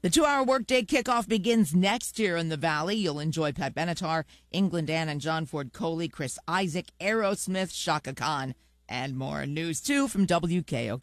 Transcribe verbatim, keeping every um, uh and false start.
The two-hour workday kickoff begins next year in the Valley. You'll enjoy Pat Benatar, England Ann and John Ford Coley, Chris Isaac, Aerosmith, Shaka Khan, and more news, too, from W K O K.